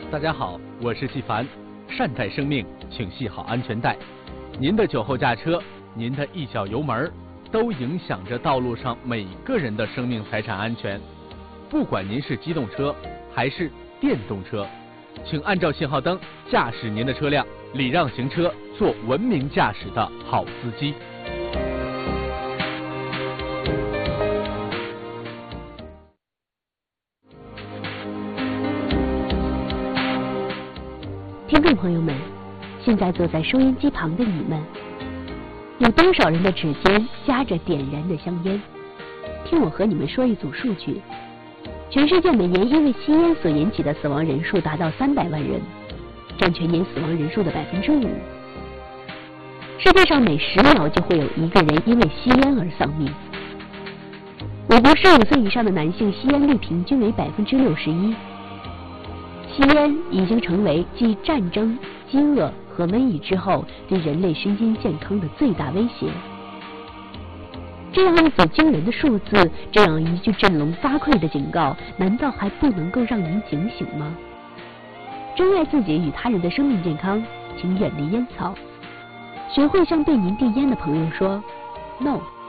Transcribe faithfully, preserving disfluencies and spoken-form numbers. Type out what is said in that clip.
大家好，我是纪凡。善待生命，请系好安全带。您的酒后驾车，您的一脚油门，都影响着道路上每个人的生命财产安全。不管您是机动车还是电动车，请按照信号灯驾驶您的车辆，礼让行车，做文明驾驶的好司机。 听众朋友们，现在坐在收音机旁的你们，有多少人的指尖夹着点燃的香烟？听我和你们说一组数据：全世界每年因为吸烟所引起的死亡人数达到三百万人，占全年死亡人数的百分之五。世界上每十秒就会有一个人因为吸烟而丧命。我国十五岁以上的男性吸烟率平均为百分之六十一。吸烟已经成为继战争、饥饿和瘟疫之后对人类身心健康的最大威胁。这样一组惊人的数字，这样一句振聋发聩的警告，难道还不能够让您警醒吗？珍爱自己与他人的生命健康，请远离烟草，学会向对您递烟的朋友说 “no”。